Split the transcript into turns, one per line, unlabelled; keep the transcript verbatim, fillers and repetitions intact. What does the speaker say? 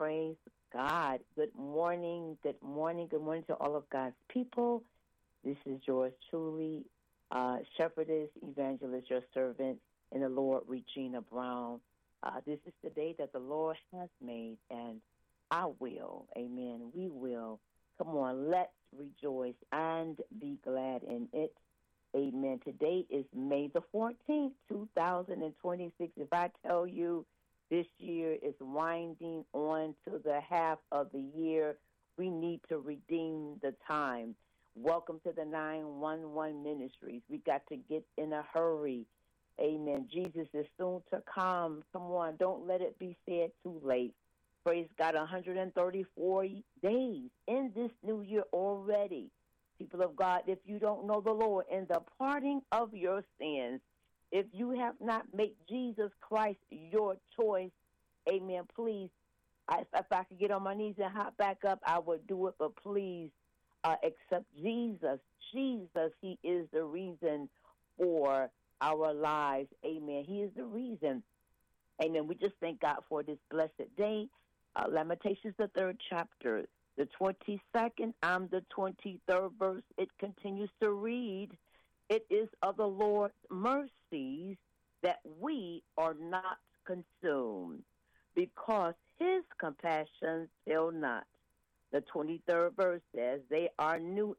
Praise God. Good morning. Good morning. Good morning to all of God's people. This is yours truly, uh, shepherdess, evangelist, your servant in the Lord, Regina Brown. Uh, this is the day that the Lord has made, and I will. Amen. We will. Come on, let's rejoice and be glad in it. Amen. Today is May the fourteenth, two thousand twenty-six. If I tell you this year is winding on to the half of the year, we need to redeem the time. Welcome to the nine one one Ministries. We got to get in a hurry. Amen. Jesus is soon to come. Come on, don't let it be said too late. Praise God, one hundred thirty-four days in this new year already. People of God, if you don't know the Lord and the parting of your sins, if you have not made Jesus Christ your choice, amen, please, I, if I could get on my knees and hop back up, I would do it, but please uh, accept Jesus. Jesus, he is the reason for our lives, amen. He is the reason, amen. We just thank God for this blessed day. Uh, Lamentations, the third chapter, the twenty-second and the twenty-third verse, it continues to read, "It is of the Lord's mercies that we are not consumed, because his compassions fail not." The twenty-third verse says, "They are new